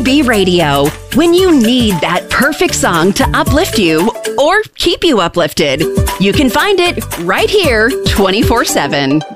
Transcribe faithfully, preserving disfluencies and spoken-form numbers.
B Radio. When you need that perfect song to uplift you or keep you uplifted, you can find it right here twenty-four seven.